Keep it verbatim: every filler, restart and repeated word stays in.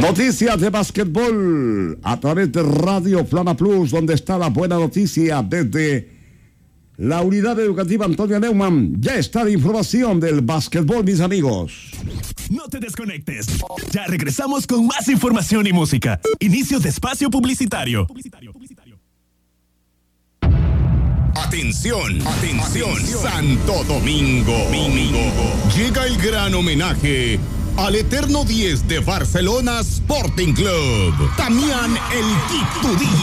Noticias de básquetbol a través de Radio Flama Plus, donde está la buena noticia desde la unidad educativa Antonio Neumann. Ya está la información del básquetbol, mis amigos. No te desconectes. Ya regresamos con más información y música. Inicio de espacio publicitario. Atención, atención, Santo Domingo. Domingo. Llega el gran homenaje al eterno diez de Barcelona Sporting Club, Damián El Quito Díaz.